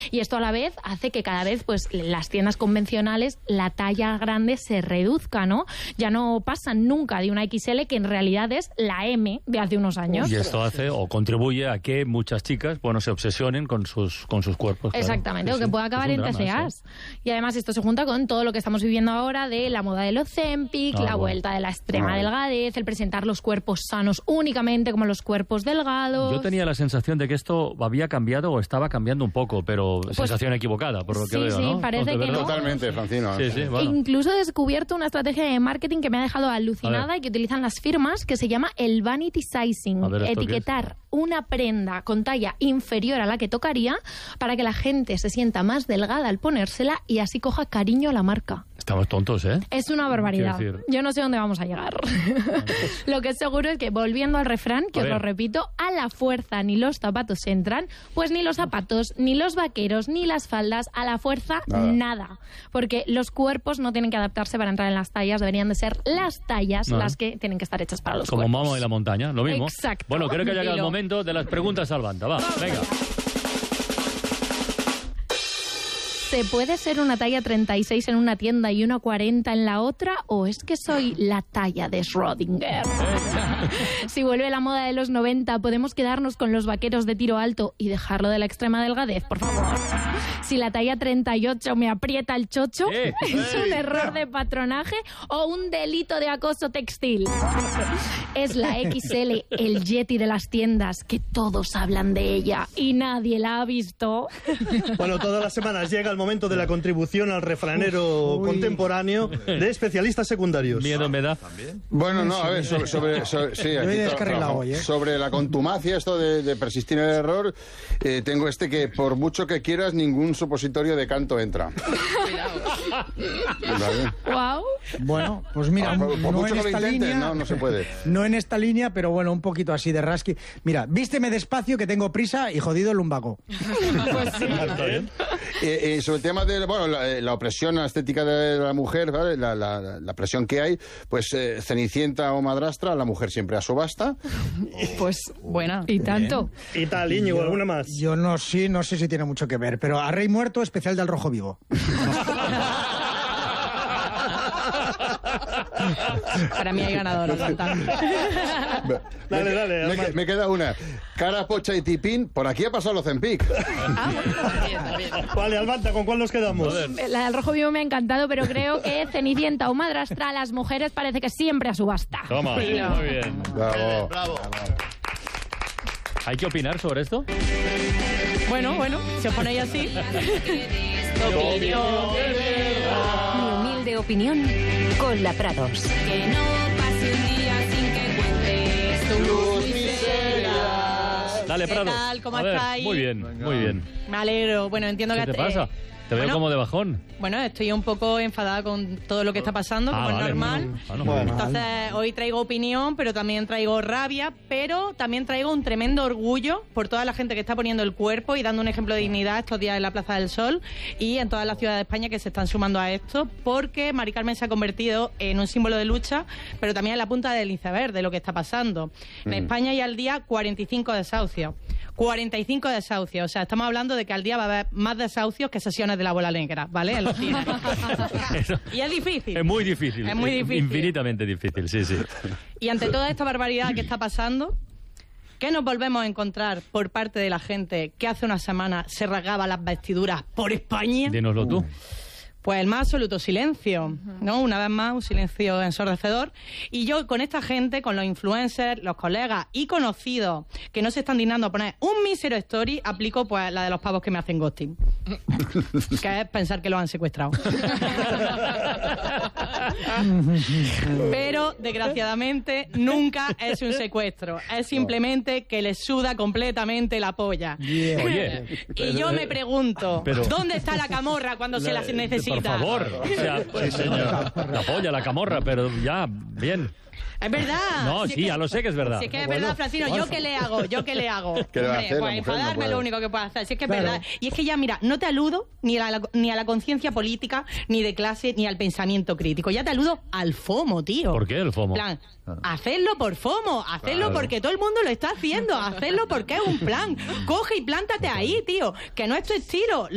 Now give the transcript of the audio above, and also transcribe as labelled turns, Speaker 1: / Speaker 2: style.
Speaker 1: Y esto a la vez hace que cada vez pues las tiendas convencionales la talla grande se reduzca, ¿no? Ya no pasan nunca de una XL, que en realidad es la M de hace unos años.
Speaker 2: Y esto hace o contribuye a que muchas chicas, bueno, se obsesionen con sus cuerpos.
Speaker 1: Exactamente, o que puede acabar en TCAs. Y además esto se junta con todo lo que estamos viviendo ahora de la moda del Ozempic, la vuelta de la extrema delgadez, el presentar los cuerpos sanos únicamente como los cuerpos delgados.
Speaker 2: Yo tenía la sensación de que esto había cambiado o estaba cambiando un poco, pero pues, sensación equivocada, por lo que veo, ¿no?
Speaker 1: Sí, parece que no.
Speaker 3: Totalmente, Francino.
Speaker 2: Sí, bueno.
Speaker 1: Incluso he descubierto una estrategia de marketing que me ha dejado alucinada y que utilizan las firmas, que se llama el vanity sizing. Etiquetar una prenda con talla inferior a la que tocaría para que la gente se sienta más delgada al ponérsela y así coja cariño a la marca.
Speaker 2: Estamos tontos, ¿eh?
Speaker 1: Es una barbaridad. Yo no sé dónde vamos a llegar. Lo que es seguro es que, volviendo al refrán, que os lo repito, a la fuerza ni los zapatos entran, pues ni los zapatos, ni los vaqueros, ni las faldas, a la fuerza nada. Porque los cuerpos no tienen que adaptarse para entrar en las tallas, deberían de ser las tallas las que tienen que estar hechas para los
Speaker 2: como
Speaker 1: cuerpos.
Speaker 2: Momo y la montaña, lo mismo.
Speaker 1: Exacto.
Speaker 2: Bueno, creo que ha llegado el momento de las preguntas al banda. Va, venga.
Speaker 1: ¿Se puede ser una talla 36 en una tienda y una 40 en la otra? ¿O es que soy la talla de Schrödinger? Si vuelve la moda de los 90, ¿podemos quedarnos con los vaqueros de tiro alto y dejarlo de la extrema delgadez, por favor? Si la talla 38 me aprieta el chocho, ¿es un error de patronaje o un delito de acoso textil? Es la XL, el Yeti de las tiendas, que todos hablan de ella y nadie la ha visto.
Speaker 4: Bueno, todas las semanas llega el momento de la contribución al refranero contemporáneo de especialistas secundarios.
Speaker 2: Miedo me da.
Speaker 3: Bueno, no, a ver, sobre la contumacia, esto de persistir en el error, tengo que por mucho que quieras, ningún supositorio de canto entra. ¿Vale?
Speaker 1: Wow.
Speaker 5: Bueno, pues mira,
Speaker 3: por
Speaker 5: no
Speaker 3: mucho
Speaker 5: en
Speaker 3: que
Speaker 5: esta
Speaker 3: lo intentes,
Speaker 5: línea,
Speaker 3: no se puede.
Speaker 5: No en esta línea, pero bueno, un poquito así de rasqui. Mira, vísteme despacio que tengo prisa y jodido el lumbago.
Speaker 1: Pues sí.
Speaker 2: Está bien.
Speaker 3: Sobre el tema de la opresión estética de la mujer, ¿vale? La presión que hay, pues Cenicienta o madrastra, la mujer siempre a subasta.
Speaker 6: Pues buena.
Speaker 1: Y tanto.
Speaker 4: Y tal, Íñigo, ¿alguna más?
Speaker 5: Yo no sé si tiene mucho que ver, pero a Rey Muerto, especial del Rojo Vivo.
Speaker 6: Para mí hay ganadora.
Speaker 4: Dale.
Speaker 3: Me queda una. Cara, pocha y tipín. Por aquí ha pasado el Ozempic.
Speaker 4: Vale, Albanta, ¿con cuál nos quedamos?
Speaker 1: La del Rojo Vivo me ha encantado, pero creo que Cenicienta o madrastra, las mujeres parece que siempre a subasta.
Speaker 2: Toma, muy bien.
Speaker 3: Bravo.
Speaker 2: ¿Hay que opinar sobre esto?
Speaker 6: Bueno, si os ponéis así.
Speaker 1: Mi humilde opinión con la Prados.
Speaker 7: Que no pase un día sin que cuentes tus miserias.
Speaker 2: Dale, Prado.
Speaker 6: ¿Qué tal? ¿Cómo
Speaker 2: A ver,
Speaker 6: estáis?
Speaker 2: muy bien.
Speaker 6: Me alegro. Bueno, entiendo
Speaker 2: ¿Qué
Speaker 6: que...
Speaker 2: te pasa? Te veo como de bajón.
Speaker 6: Bueno, estoy un poco enfadada con todo lo que está pasando, como es normal.
Speaker 2: Bueno.
Speaker 6: Entonces, hoy traigo opinión, pero también traigo rabia, pero también traigo un tremendo orgullo por toda la gente que está poniendo el cuerpo y dando un ejemplo de dignidad estos días en la Plaza del Sol y en todas las ciudades de España que se están sumando a esto, porque Mari Carmen se ha convertido en un símbolo de lucha, pero también en la punta del iceberg de lo que está pasando. En España hay al día 45 desahucios. 45 desahucios, o sea, estamos hablando de que al día va a haber más desahucios que sesiones de la bola negra, ¿vale? En los cines. Y es difícil.
Speaker 2: Es muy difícil.
Speaker 6: Es muy difícil.
Speaker 2: Infinitamente difícil, sí.
Speaker 6: Y ante toda esta barbaridad que está pasando, ¿qué nos volvemos a encontrar por parte de la gente que hace una semana se rasgaba las vestiduras por España?
Speaker 2: Dínoslo tú.
Speaker 6: Pues el más absoluto silencio, ¿no? Una vez más, un silencio ensordecedor. Y yo con esta gente, con los influencers, los colegas y conocidos que no se están dignando a poner un mísero story, aplico pues la de los pavos que me hacen ghosting. Que es pensar que lo han secuestrado. Pero, desgraciadamente, nunca es un secuestro. Es simplemente que les suda completamente la polla.
Speaker 5: Yeah.
Speaker 2: Oye.
Speaker 6: Y yo me pregunto, ¿dónde está la camorra cuando se las necesita?
Speaker 2: Por favor. O sea, la polla, la camorra, pero ya, bien.
Speaker 6: Es verdad.
Speaker 2: No,
Speaker 6: si
Speaker 2: sí, ya lo sé que es verdad.
Speaker 6: Si es que es verdad, Francino, ¿yo qué le hago?
Speaker 3: ¿Qué le va a hacer la
Speaker 6: pues
Speaker 3: mujer?
Speaker 6: enfadarme
Speaker 3: No
Speaker 6: es lo
Speaker 3: puede.
Speaker 6: único que puedo hacer. Si es que es verdad. Y es que ya, mira, no te aludo ni a la conciencia política, ni de clase, ni al pensamiento crítico. Ya te aludo al FOMO, tío.
Speaker 2: ¿Por qué el FOMO?
Speaker 6: Plan, hacerlo por FOMO, hacerlo porque todo el mundo lo está haciendo, hacerlo porque es un plan. Coge y plántate ahí, tío, que no es tu estilo.